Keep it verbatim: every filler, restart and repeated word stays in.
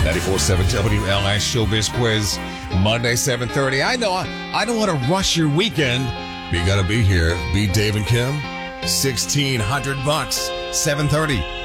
ninety-four point seven W L S Showbiz Quiz, Monday, seven thirty. I know I, I don't want to rush your weekend, but you got to be here. Beat Dave and Kim, sixteen hundred bucks, seven thirty.